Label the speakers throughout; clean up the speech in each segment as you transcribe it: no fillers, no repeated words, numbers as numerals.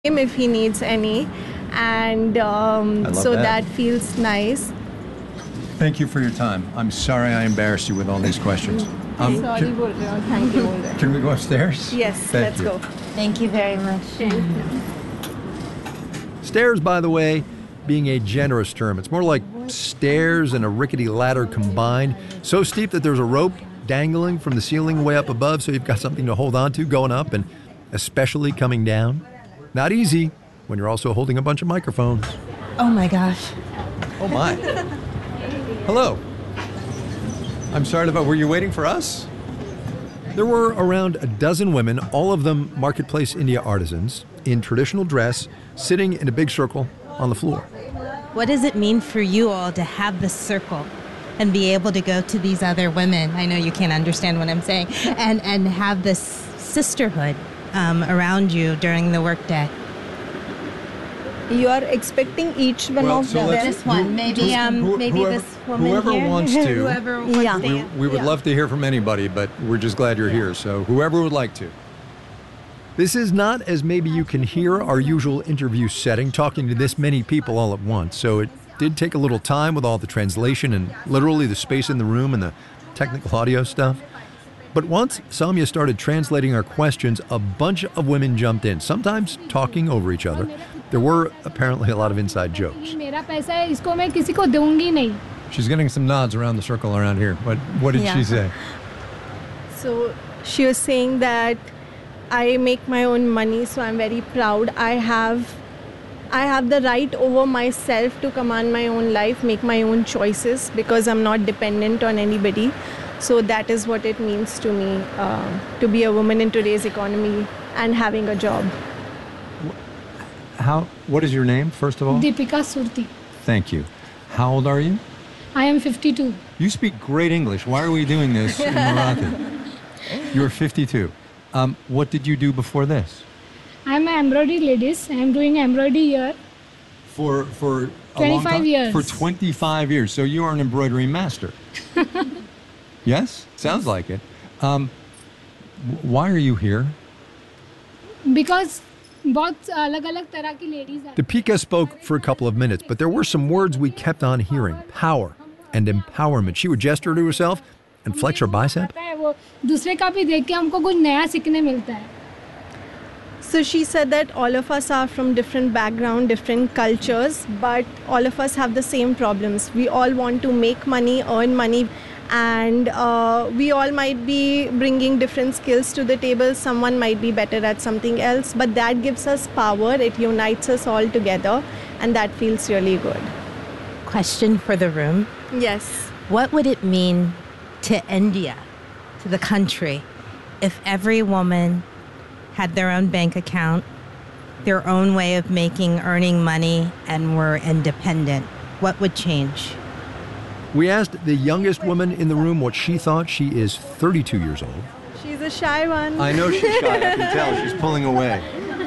Speaker 1: him if he needs any, and so that feels nice.
Speaker 2: Thank you for your time. I'm sorry I embarrassed you with all these questions.
Speaker 1: Thank you.
Speaker 2: Can we go upstairs?
Speaker 1: Yes,
Speaker 2: Thank
Speaker 1: let's
Speaker 2: you.
Speaker 1: go.
Speaker 3: Thank you very much.
Speaker 4: Stairs, by the way, being a generous term. It's more like stairs and a rickety ladder combined. So steep that there's a rope dangling from the ceiling way up above, so you've got something to hold on to going up and especially coming down. Not easy when you're also holding a bunch of microphones.
Speaker 3: Oh my gosh.
Speaker 2: Oh my. Hello. I'm sorry about, were you waiting for us?
Speaker 4: There were around a dozen women, all of them Marketplace India artisans, in traditional dress, sitting in a big circle on the floor.
Speaker 3: What does it mean for you all to have this circle and be able to go to these other women? I know you can't understand what I'm saying. And have this sisterhood around you during the workday.
Speaker 1: You are expecting each one of them.
Speaker 3: This one, maybe this woman
Speaker 2: whoever
Speaker 3: here.
Speaker 2: wants to.
Speaker 3: Whoever wants to.
Speaker 2: We would love to hear from anybody, but we're just glad you're here. So whoever would like to.
Speaker 4: This is not, as maybe you can hear, our usual interview setting, talking to this many people all at once. So it did take a little time with all the translation and literally the space in the room and the technical audio stuff. But once Samya started translating our questions, a bunch of women jumped in, sometimes talking over each other. There were apparently a lot of inside jokes.
Speaker 2: She's getting some nods around the circle around here. What did she say?
Speaker 1: So she was saying that I make my own money, so I'm very proud. I have the right over myself to command my own life, make my own choices, because I'm not dependent on anybody. So that is what it means to me, to be a woman in today's economy and having a job.
Speaker 2: What is your name, first of all?
Speaker 5: Deepika Surti.
Speaker 2: Thank you. How old are you?
Speaker 5: I am 52.
Speaker 2: You speak great English. Why are we doing this in Marathi? You're 52. What did you do before this?
Speaker 5: I am an embroidery ladies. I am doing embroidery here.
Speaker 2: For a
Speaker 5: 25
Speaker 2: long time?
Speaker 5: years.
Speaker 2: For 25 years. So you are an embroidery master. Yes? Sounds like it. Why are you here?
Speaker 5: Because बहुत अलग-अलग तरह की ladies are.
Speaker 4: Deepika spoke for a couple of minutes, but there were some words we kept on hearing. Power and empowerment. She would gesture to herself and flex her bicep.
Speaker 5: पता है वो दूसरे का भी देख के हमको कुछ नया सीखने मिलता है.
Speaker 1: So she said that all of us are from different backgrounds, different cultures, but all of us have the same problems. We all want to make money, earn money, and we all might be bringing different skills to the table. Someone might be better at something else, but that gives us power. It unites us all together, and that feels really good.
Speaker 3: Question for the room.
Speaker 1: Yes.
Speaker 3: What would it mean to India, to the country, if every woman had their own bank account, their own way of earning money, and were independent? What would change?
Speaker 4: We asked the youngest woman in the room what she thought. She is 32 years old.
Speaker 1: She's a shy one.
Speaker 2: I know she's shy. I can tell. She's pulling away.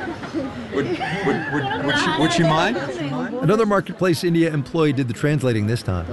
Speaker 2: Would she mind?
Speaker 4: Another Marketplace India employee did the translating this time.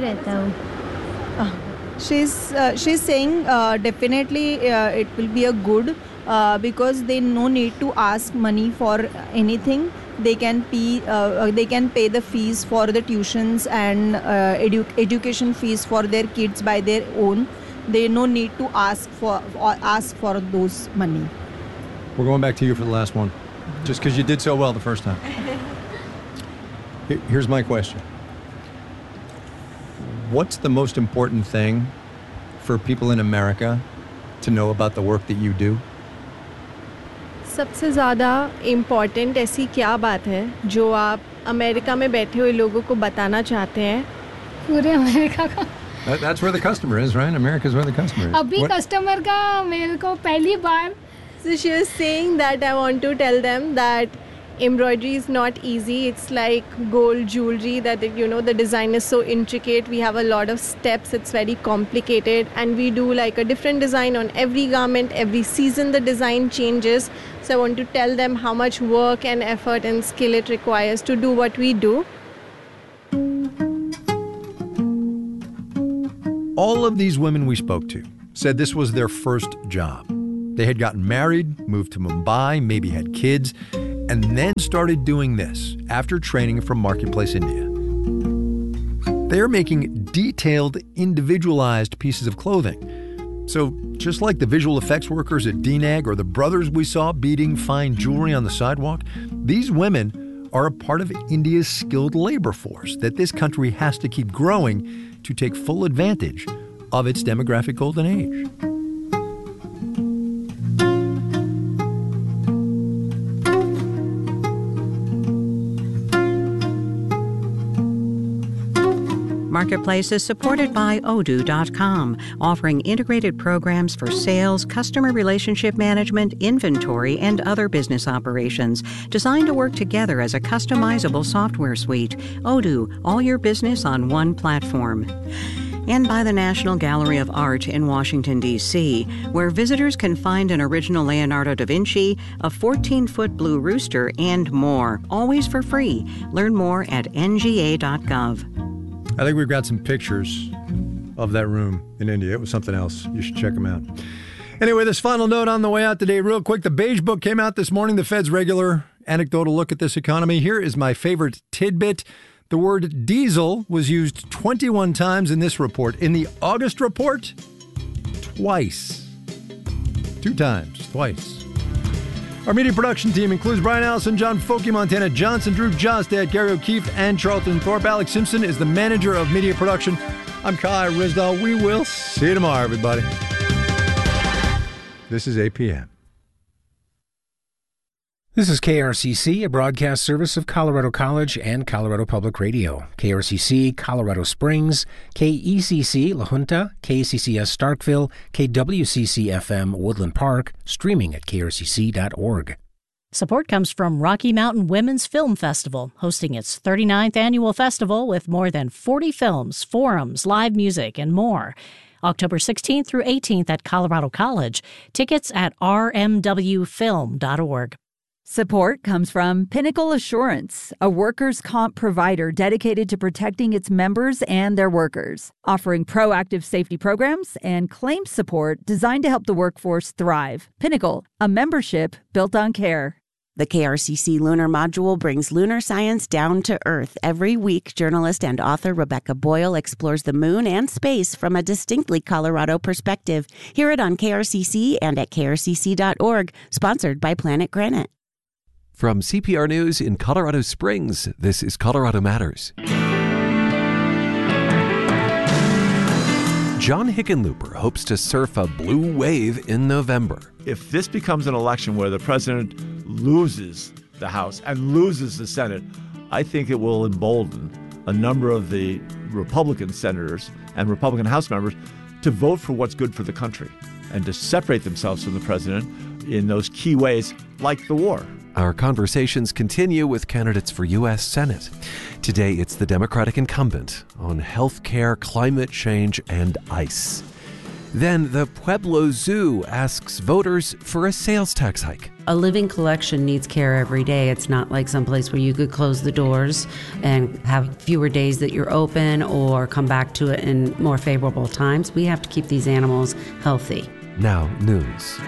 Speaker 6: She's saying definitely it will be a good because they no need to ask money for anything. They can pay the fees for the tuitions and education fees for their kids by their own. They no need to ask for those money.
Speaker 2: We're going back to you for the last one, just because you did so well the first time. Here's my question. What's the most important thing for people in America to know about the work that you do?
Speaker 1: सबसे ज़्यादा important ऐसी क्या बात है जो आप America में बैठे हुए लोगों को बताना चाहते हैं?
Speaker 5: पूरे अमेरिका का.
Speaker 2: That's where the customer is, right? America's where the customer is.
Speaker 5: अभी कस्टमर का मेरे को पहली बार.
Speaker 1: So she was saying that I want to tell them that embroidery is not easy. It's like gold jewelry that, the design is so intricate. We have a lot of steps. It's very complicated. And we do like a different design on every garment. Every season the design changes. So I want to tell them how much work and effort and skill it requires to do what we do.
Speaker 4: All of these women we spoke to said this was their first job. They had gotten married, moved to Mumbai, maybe had kids, and then started doing this after training from Marketplace India. They're making detailed, individualized pieces of clothing. So just like the visual effects workers at DNAG or the brothers we saw beating fine jewelry on the sidewalk, these women are a part of India's skilled labor force that this country has to keep growing to take full advantage of its demographic golden age.
Speaker 7: Marketplace is supported by Odoo.com, offering integrated programs for sales, customer relationship management, inventory, and other business operations, designed to work together as a customizable software suite. Odoo, all your business on one platform. And by the National Gallery of Art in Washington, D.C., where visitors can find an original Leonardo da Vinci, a 14-foot blue rooster, and more, always for free. Learn more at nga.gov.
Speaker 4: I think we've got some pictures of that room in India. It was something else. You should check them out. Anyway, this final note on the way out today, real quick. The Beige Book came out this morning, the Fed's regular anecdotal look at this economy. Here is my favorite tidbit. The word diesel was used 21 times in this report. In the August report, twice. 2 times, twice. Our media production team includes Brian Allison, John Folke, Montana Johnson, Drew Jostad, Gary O'Keefe, and Charlton Thorpe. Alex Simpson is the manager of media production. I'm Kai Rizdal. We will see you tomorrow, everybody. This is APM.
Speaker 8: This is KRCC, a broadcast service of Colorado College and Colorado Public Radio. KRCC, Colorado Springs, KECC, La Junta, KCCS Starkville, KWCC-FM, Woodland Park, streaming at krcc.org.
Speaker 9: Support comes from Rocky Mountain Women's Film Festival, hosting its 39th annual festival with more than 40 films, forums, live music, and more. October 16th through 18th at Colorado College. Tickets at rmwfilm.org.
Speaker 10: Support comes from Pinnacle Assurance, a workers' comp provider dedicated to protecting its members and their workers, offering proactive safety programs and claims support designed to help the workforce thrive. Pinnacle, a membership built on care.
Speaker 11: The KRCC Lunar Module brings lunar science down to Earth. Every week, journalist and author Rebecca Boyle explores the moon and space from a distinctly Colorado perspective. Hear it on KRCC and at krcc.org, sponsored by Planet Granite.
Speaker 12: From CPR News in Colorado Springs, this is Colorado Matters. John Hickenlooper hopes to surf a blue wave in November.
Speaker 13: If this becomes an election where the president loses the House and loses the Senate, I think it will embolden a number of the Republican senators and Republican House members to vote for what's good for the country and to separate themselves from the president in those key ways, like the war.
Speaker 12: Our conversations continue with candidates for U.S. Senate. Today, it's the Democratic incumbent on health care, climate change, and ICE. Then, the Pueblo Zoo asks voters for a sales tax hike.
Speaker 14: A living collection needs care every day. It's not like someplace where you could close the doors and have fewer days that you're open or come back to it in more favorable times. We have to keep these animals healthy.
Speaker 12: Now, news.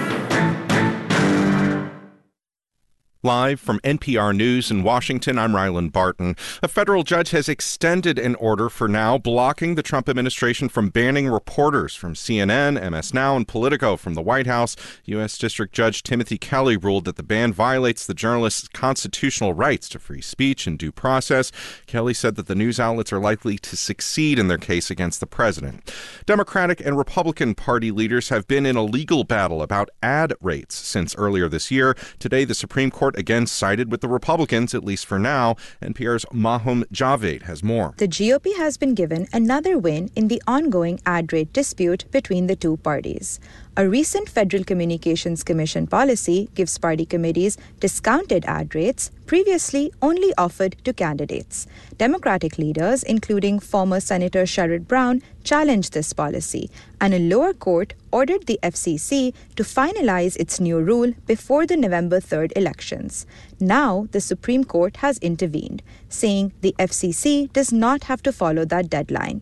Speaker 15: Live from NPR News in Washington, I'm Ryland Barton. A federal judge has extended an order for now blocking the Trump administration from banning reporters from CNN, MS Now, and Politico from the White House. U.S. District Judge Timothy Kelly ruled that the ban violates the journalists' constitutional rights to free speech and due process. Kelly said that the news outlets are likely to succeed in their case against the president. Democratic and Republican Party leaders have been in a legal battle about ad rates since earlier this year. Today, the Supreme Court again sided with the Republicans, at least for now. NPR's Mahum Javed has more.
Speaker 16: The GOP has been given another win in the ongoing ad rate dispute between the two parties. A recent Federal Communications Commission policy gives party committees discounted ad rates previously only offered to candidates. Democratic leaders, including former Senator Sherrod Brown, challenged this policy, and a lower court ordered the FCC to finalize its new rule before the November 3rd elections. Now, the Supreme Court has intervened, saying the FCC does not have to follow that deadline.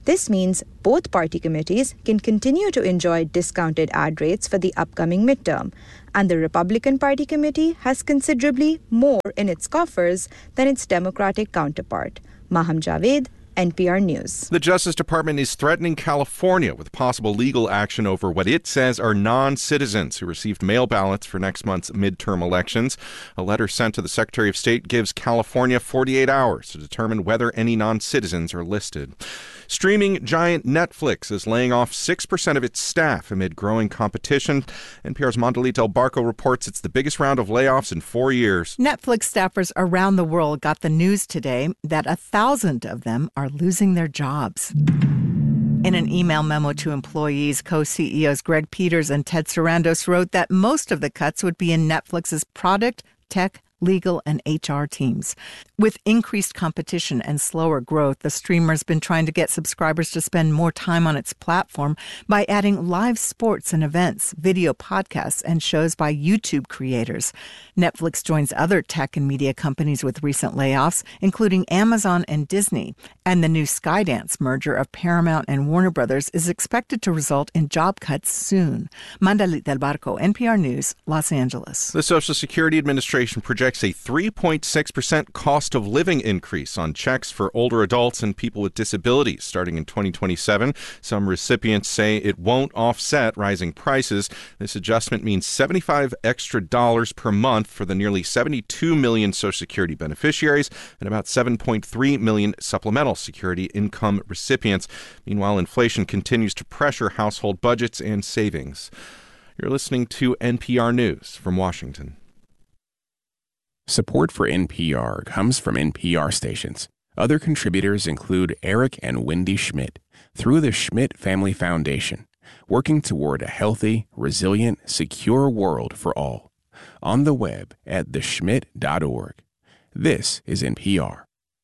Speaker 16: This means both party committees can continue to enjoy discounted ad rates for the upcoming midterm, and the Republican Party committee has considerably more in its coffers than its Democratic counterpart. Maham Javed, NPR News.
Speaker 15: The Justice Department is threatening California with possible legal action over what it says are non-citizens who received mail ballots for next month's midterm elections. A letter sent to the Secretary of State gives California 48 hours to determine whether any non-citizens are listed. Streaming giant Netflix is laying off 6% of its staff amid growing competition. NPR's Mondelita Del Barco reports it's the biggest round of layoffs in 4 years.
Speaker 17: Netflix staffers around the world got the news today that 1,000 of them are losing their jobs. In an email memo to employees, co-CEOs Greg Peters and Ted Sarandos wrote that most of the cuts would be in Netflix's product, tech, legal, and HR teams. With increased competition and slower growth, the streamer's been trying to get subscribers to spend more time on its platform by adding live sports and events, video podcasts, and shows by YouTube creators. Netflix joins other tech and media companies with recent layoffs, including Amazon and Disney. And the new Skydance merger of Paramount and Warner Brothers is expected to result in job cuts soon. Mondelita Del Barco, NPR News, Los Angeles.
Speaker 15: The Social Security Administration projects a 3.6% cost of living increase on checks for older adults and people with disabilities starting in 2027. Some recipients say it won't offset rising prices. This adjustment means $75 extra per month for the nearly 72 million Social Security beneficiaries and about 7.3 million supplemental security income recipients. Meanwhile, inflation continues to pressure household budgets and savings. You're listening to NPR News from Washington.
Speaker 18: Support for NPR comes from NPR stations. Other contributors include Eric and Wendy Schmidt through the Schmidt Family Foundation, working toward a healthy, resilient, secure world for all. On the web at theschmidt.org. This is NPR.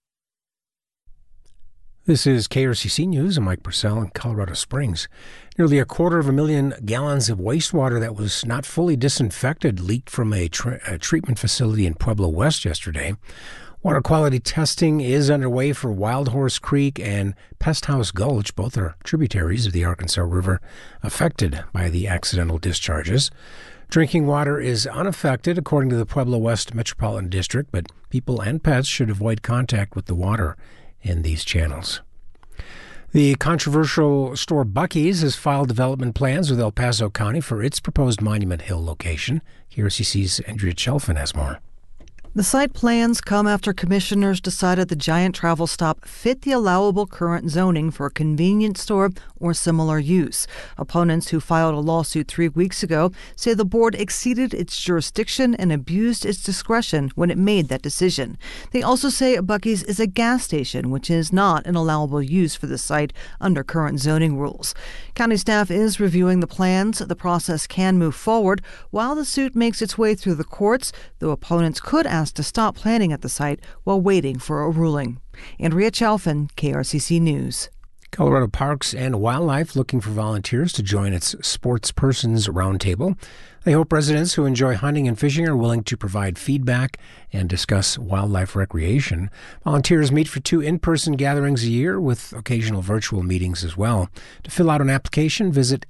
Speaker 8: This is KRCC News. I'm Mike Purcell in Colorado Springs. Nearly 250,000 gallons of wastewater that was not fully disinfected leaked from a treatment facility in Pueblo West yesterday. Water quality testing is underway for Wild Horse Creek and Pest House Gulch. Both are tributaries of the Arkansas River affected by the accidental discharges. Drinking water is unaffected, according to the Pueblo West Metropolitan District, but people and pets should avoid contact with the water in these channels. The controversial store Buc-ee's has filed development plans with El Paso County for its proposed Monument Hill location. KRCC's Andrea Chelfin has more.
Speaker 19: The site plans come after commissioners decided the giant travel stop fit the allowable current zoning for a convenience store or similar use. Opponents who filed a lawsuit 3 weeks ago say the board exceeded its jurisdiction and abused its discretion when it made that decision. They also say Buc-ee's is a gas station, which is not an allowable use for the site under current zoning rules. County staff is reviewing the plans. The process can move forward while the suit makes its way through the courts, though opponents could ask to stop planning at the site while waiting for a ruling. Andrea Chalfin, KRCC News.
Speaker 8: Colorado Parks and Wildlife looking for volunteers to join its Sports Persons Roundtable. They hope residents who enjoy hunting and fishing are willing to provide feedback and discuss wildlife recreation. Volunteers meet for 2 in-person gatherings a year with occasional virtual meetings as well. To fill out an application, visit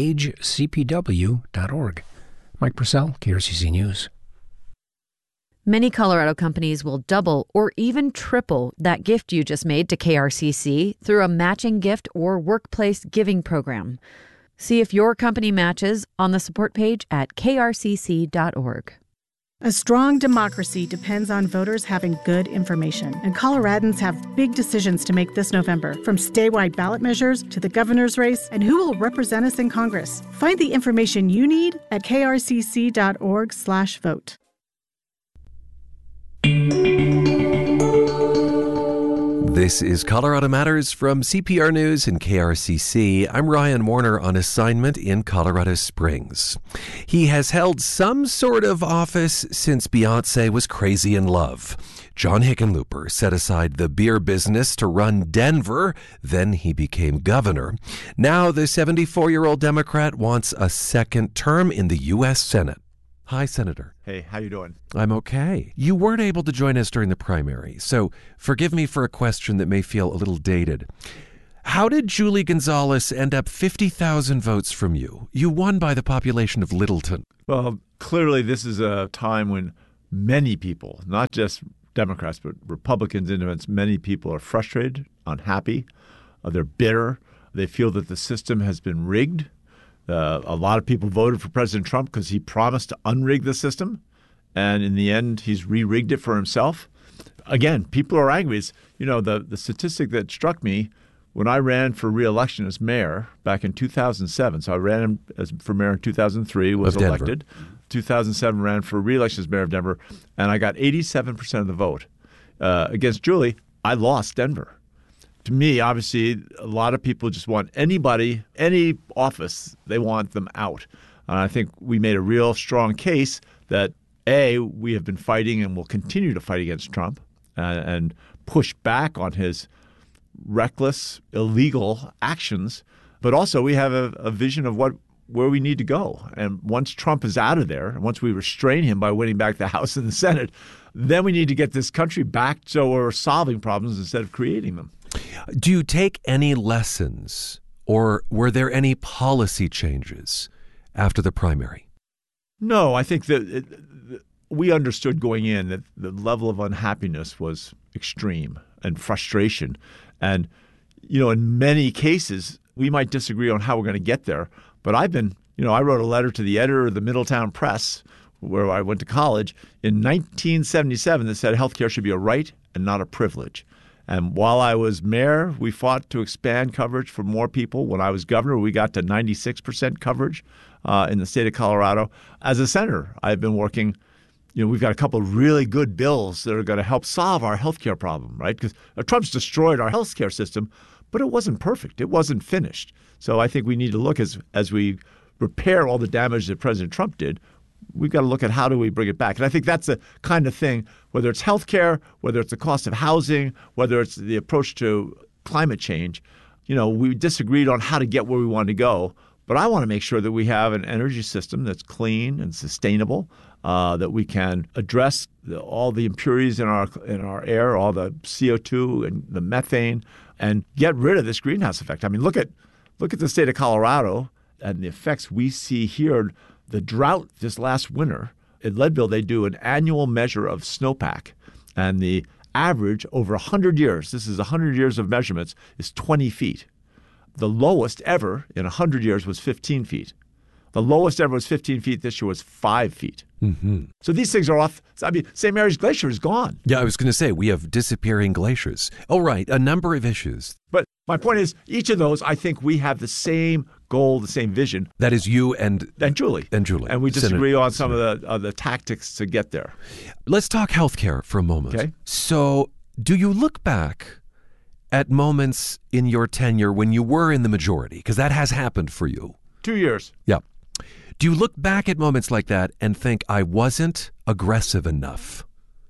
Speaker 8: engagecpw.org. Mike Purcell, KRCC News.
Speaker 20: Many Colorado companies will double or even triple that gift you just made to KRCC through a matching gift or workplace giving program. See if your company matches on the support page at krcc.org.
Speaker 21: A strong democracy depends on voters having good information, and Coloradans have big decisions to make this November, from statewide ballot measures to the governor's race and who will represent us in Congress. Find the information you need at krcc.org/vote.
Speaker 12: This is Colorado Matters from CPR News and KRCC. I'm Ryan Warner on assignment in Colorado Springs. He has held some sort of office since Beyonce was crazy in love. John Hickenlooper set aside the beer business to run Denver. Then he became governor. Now the 74-year-old Democrat wants a second term in the U.S. Senate. Hi, Senator.
Speaker 13: Hey, how you doing?
Speaker 12: I'm okay. You weren't able to join us during the primary, so forgive me for a question that may feel a little dated. How did Julie Gonzalez end up 50,000 votes from you? You won by the population of Littleton.
Speaker 13: Well, clearly this is a time when many people, not just Democrats, but Republicans, independents, many people are frustrated, unhappy. They're bitter. They feel that the system has been rigged. A lot of people voted for President Trump because he promised to unrig the system. And in the end, he's re-rigged it for himself. Again, people are angry. It's, the statistic that struck me when I ran for re-election as mayor back in 2007. So I ran for mayor in 2003, was elected. 2007 ran for re-election as mayor of Denver, and I got 87% of the vote. Against Julie, I lost Denver. To me, obviously, a lot of people just want anybody, any office, they want them out. And I think we made a real strong case that, A, we have been fighting and will continue to fight against Trump and push back on his reckless, illegal actions. But also we have a vision of where we need to go. And once Trump is out of there, and once we restrain him by winning back the House and the Senate, then we need to get this country back so we're solving problems instead of creating them.
Speaker 12: Do you take any lessons, or were there any policy changes after the primary?
Speaker 13: No, I think that we understood going in that the level of unhappiness was extreme and frustration. And, in many cases, we might disagree on how we're going to get there. But I wrote a letter to the editor of the Middletown Press, where I went to college, in 1977 that said healthcare should be a right and not a privilege. And while I was mayor, we fought to expand coverage for more people. When I was governor, we got to 96% coverage in the state of Colorado. As a senator, I've been working. We've got a couple of really good bills that are going to help solve our healthcare problem, right? Because Trump's destroyed our healthcare system, but it wasn't perfect. It wasn't finished. So I think we need to look as we repair all the damage that President Trump did. We've got to look at how do we bring it back. And I think that's the kind of thing, whether it's healthcare, whether it's the cost of housing, whether it's the approach to climate change. We disagreed on how to get where we want to go. But I want to make sure that we have an energy system that's clean and sustainable, that we can address all the impurities in our air, all the CO2 and the methane, and get rid of this greenhouse effect. I mean, look at the state of Colorado and the effects we see here. The drought this last winter at Leadville, they do an annual measure of snowpack, and the average over 100 years, this is 100 years of measurements, is 20 feet. The lowest ever in 100 years was 15 feet. The lowest ever was 15 feet. This year was 5 feet.
Speaker 12: Mm-hmm.
Speaker 13: So these things are off. I mean, St. Mary's Glacier is gone.
Speaker 12: Yeah, I was going to say, we have disappearing glaciers. Oh, right, a number of issues.
Speaker 13: But my point is, each of those, I think we have the same goal, the same vision.
Speaker 12: That is you and
Speaker 13: Julie.
Speaker 12: And Julie.
Speaker 13: And we disagree on some of the tactics to get there.
Speaker 12: Let's talk healthcare for a moment.
Speaker 13: Okay.
Speaker 12: So do you look back at moments in your tenure when you were in the majority? Because that has happened for you.
Speaker 13: 2 years.
Speaker 12: Yeah. Do you look back at moments like that and think, I wasn't aggressive enough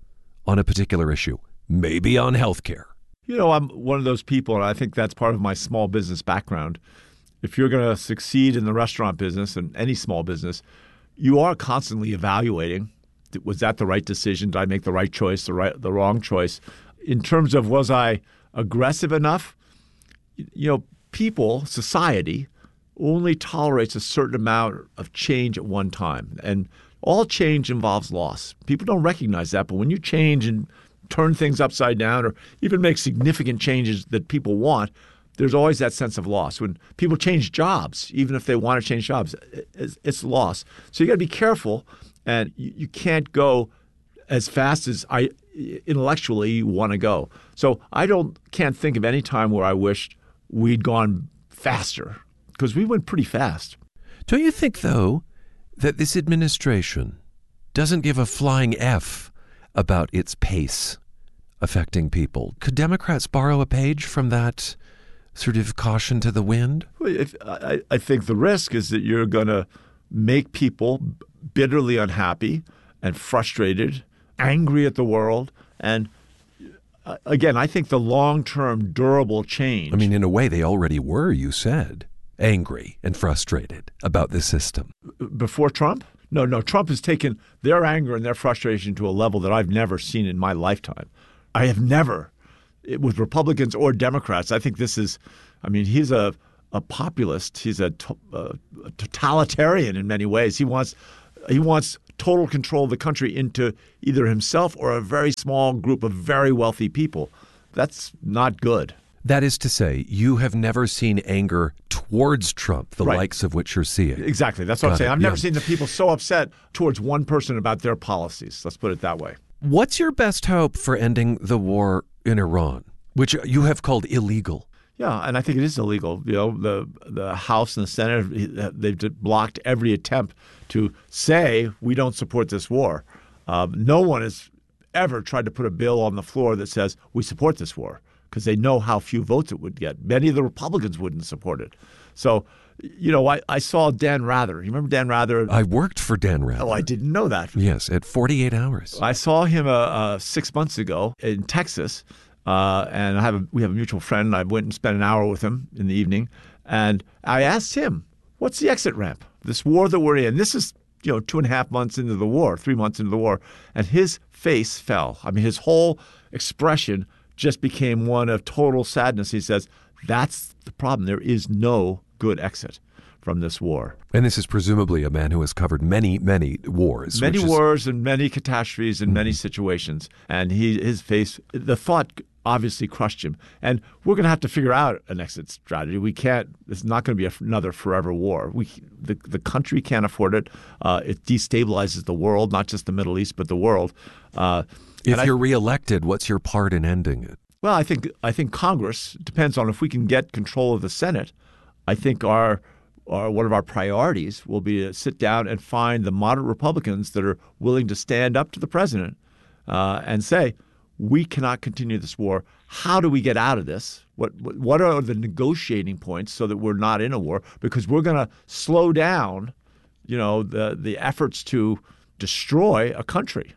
Speaker 12: on a particular issue, maybe on healthcare?
Speaker 13: I'm one of those people, and I think that's part of my small business background. If you're going to succeed in the restaurant business and any small business, you are constantly evaluating, was that the right decision? Did I make the right choice, the wrong choice? In terms of, was I aggressive enough? People, society, only tolerates a certain amount of change at one time. And all change involves loss. People don't recognize that, but when you change and turn things upside down or even make significant changes that people want, there's always that sense of loss. When people change jobs, even if they want to change jobs, it's loss. So you got to be careful, and you can't go as fast as intellectually you want to go. So I can't think of any time where I wished we'd gone faster, because we went pretty fast.
Speaker 12: Don't you think, though, that this administration doesn't give a flying F about its pace affecting people? Could Democrats borrow a page from that sort of caution to the wind?
Speaker 13: I think the risk is that you're going to make people bitterly unhappy and frustrated, angry at the world. And again, I think the long-term durable change.
Speaker 12: I mean, in a way, they already were, you said, angry and frustrated about the system.
Speaker 13: Before Trump? No, Trump has taken their anger and their frustration to a level that I've never seen in my lifetime. I have never, with Republicans or Democrats. I think this is I mean, he's a populist. He's a totalitarian in many ways. He wants total control of the country into either himself or a very small group of very wealthy people. That's not good.
Speaker 12: That is to say, you have never seen anger towards Trump, the likes of which you're seeing.
Speaker 13: Exactly. That's what I'm saying. I've never seen the people so upset towards one person about their policies. Let's put it that way.
Speaker 12: What's your best hope for ending the war in Iran, which you have called illegal?
Speaker 13: Yeah, and I think it is illegal. You know, the House and the Senate, they've blocked every attempt to say we don't support this war. No one has ever tried to put a bill on the floor that says we support this war, because they know how few votes it would get. Many of the Republicans wouldn't support it. So, you know, I saw Dan Rather. You remember Dan Rather?
Speaker 12: I worked for Dan Rather.
Speaker 13: Oh, I didn't know that.
Speaker 12: Yes, at 48 Hours.
Speaker 13: I saw him 6 months ago in Texas, and we have a mutual friend. I went and spent an hour with him in the evening, and I asked him, what's the exit ramp? This war that we're in, this is 2.5 months into the war, 3 months into the war, and his face fell. I mean, his whole expression just became one of total sadness. He says, that's the problem. There is no good exit from this war.
Speaker 12: And this is presumably a man who has covered many, many wars.
Speaker 13: Many wars and many catastrophes and many situations. And his face, the thought obviously crushed him. And we're going to have to figure out an exit strategy. We can't, it's not going to be another forever war. The country can't afford it. It destabilizes the world, not just the Middle East, but the world.
Speaker 12: If you're reelected, what's your part in ending it?
Speaker 13: Well, I think Congress, depends on if we can get control of the Senate. I think one of our priorities will be to sit down and find the moderate Republicans that are willing to stand up to the president and say, we cannot continue this war. How do we get out of this? What are the negotiating points so that we're not in a war? Because we're going to slow down, the efforts to destroy a country.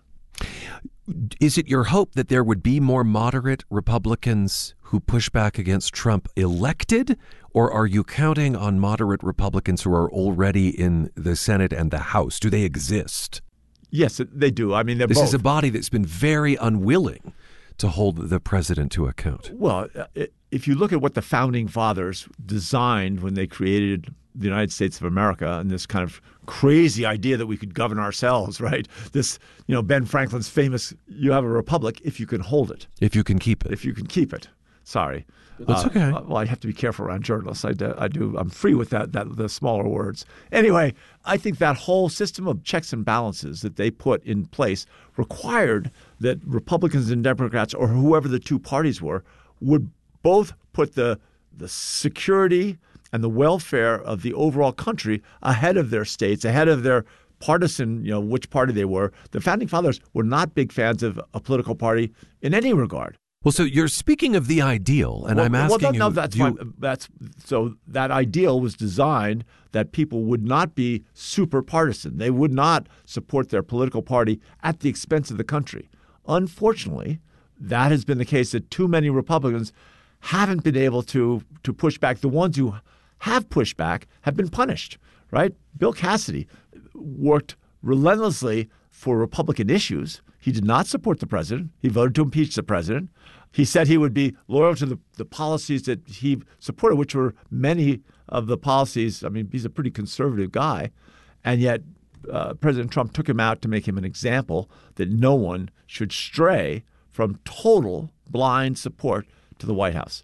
Speaker 12: Is it your hope that there would be more moderate Republicans who push back against Trump elected, or are you counting on moderate Republicans who are already in the Senate and the House? Do they exist?
Speaker 13: Yes, they do. I mean,
Speaker 12: this is a body that's been very unwilling to hold the president to account.
Speaker 13: Well, if you look at what the founding fathers designed when they created the United States of America and this kind of crazy idea that we could govern ourselves, right? This, Ben Franklin's famous, you have a republic if you can hold it.
Speaker 12: If you can keep it.
Speaker 13: If you can keep it. Sorry.
Speaker 12: That's okay.
Speaker 13: Well, I have to be careful around journalists. I do. I'm free with the smaller words. Anyway, I think that whole system of checks and balances that they put in place required that Republicans and Democrats, or whoever the two parties were, would both put the security and the welfare of the overall country ahead of their states, ahead of their partisan, which party they were. The founding fathers were not big fans of a political party in any regard.
Speaker 12: Well, so you're speaking of the ideal, and I'm asking you.
Speaker 13: No, that's fine. So that ideal was designed that people would not be super partisan. They would not support their political party at the expense of the country. Unfortunately, that has been the case that too many Republicans haven't been able to push back. The ones who have pushed back have been punished, right? Bill Cassidy worked relentlessly for Republican issues. He did not support the president. He voted to impeach the president. He said he would be loyal to the policies that he supported, which were many of the policies. I mean, he's a pretty conservative guy. And yet President Trump took him out to make him an example that no one should stray from total blind support to the White House.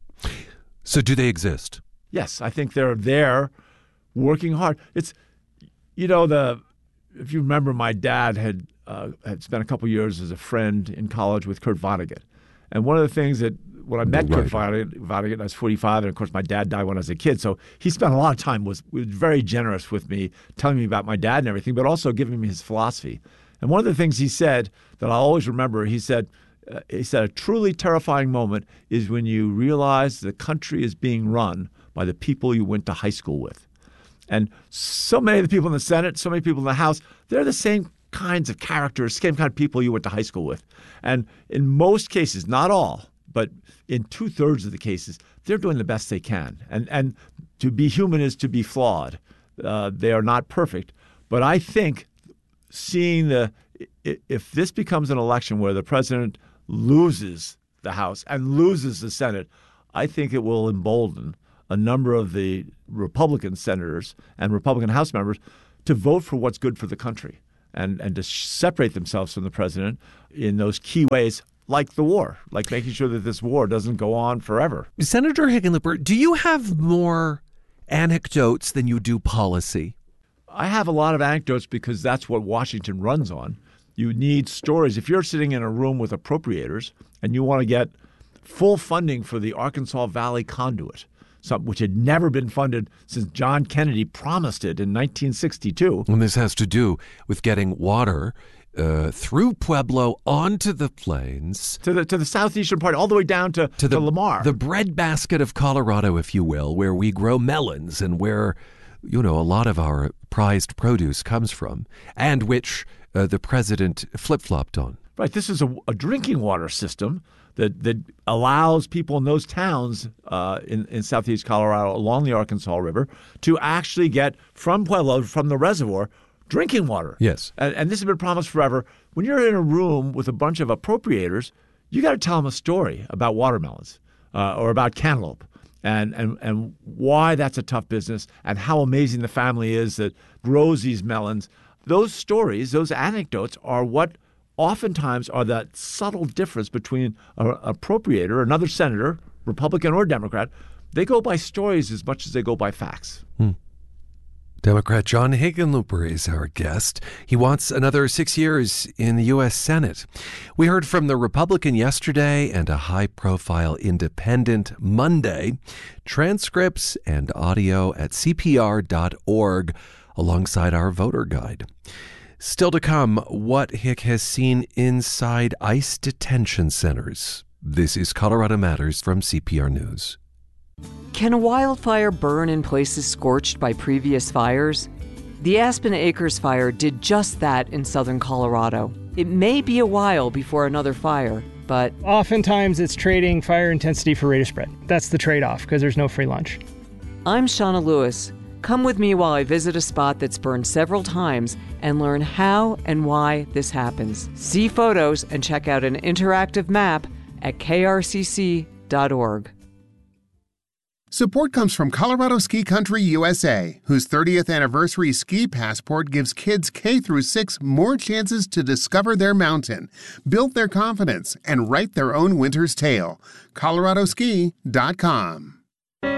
Speaker 12: So do they exist?
Speaker 13: Yes, I think they're there working hard. It's, if you remember, my dad had spent a couple years as a friend in college with Kurt Vonnegut. And one of the things that when I met Kurt Vonnegut, I was 45, and of course my dad died when I was a kid. So he spent a lot of time, was very generous with me, telling me about my dad and everything, but also giving me his philosophy. And one of the things he said that I'll always remember, he said, a truly terrifying moment is when you realize the country is being run by the people you went to high school with. And so many of the people in the Senate, so many people in the House, they're the same kinds of characters, same kind of people you went to high school with. And in most cases, not all, but in 2/3 of the cases, they're doing the best they can. And to be human is to be flawed. They are not perfect. But I think if this becomes an election where the president loses the House and loses the Senate, I think it will embolden a number of the Republican senators and Republican House members to vote for what's good for the country and to separate themselves from the president in those key ways, like the war, like making sure that this war doesn't go on forever.
Speaker 12: Senator Hickenlooper, do you have more anecdotes than you do policy?
Speaker 13: I have a lot of anecdotes because that's what Washington runs on. You need stories. If you're sitting in a room with appropriators and you want to get full funding for the Arkansas Valley Conduit, which had never been funded since John Kennedy promised it in 1962.
Speaker 12: And this has to do with getting water through Pueblo onto the plains.
Speaker 13: To the southeastern part, all the way down to Lamar.
Speaker 12: The breadbasket of Colorado, if you will, where we grow melons and where, a lot of our prized produce comes from, and which the president flip-flopped on.
Speaker 13: Right. This is a drinking water system that allows people in those towns in southeast Colorado along the Arkansas River to actually get from Pueblo, from the reservoir, drinking water.
Speaker 12: Yes.
Speaker 13: And this has been promised forever. When you're in a room with a bunch of appropriators, you got to tell them a story about watermelons or about cantaloupe and why that's a tough business and how amazing the family is that grows these melons. Those stories, those anecdotes are what oftentimes are that subtle difference between an appropriator, another senator, Republican or Democrat. They go by stories as much as they go by facts.
Speaker 12: Democrat John Hickenlooper is our guest. He wants another 6 years in the U.S. Senate. We heard from the Republican yesterday and a high-profile independent Monday. Transcripts and audio at CPR.org alongside our voter guide. Still to come, what Hick has seen inside ICE detention centers. This is Colorado Matters from CPR News.
Speaker 3: Can a wildfire burn in places scorched by previous fires? The Aspen Acres fire did just that in southern Colorado. It may be a while before another fire, but
Speaker 22: oftentimes it's trading fire intensity for rate of spread. That's the trade-off because there's no free lunch.
Speaker 3: I'm Shauna Lewis. Come with me while I visit a spot that's burned several times and learn how and why this happens. See photos and check out an interactive map at krcc.org.
Speaker 23: Support comes from Colorado Ski Country USA, whose 30th anniversary ski passport gives kids K through 6 more chances to discover their mountain, build their confidence, and write their own winter's tale. coloradoski.com.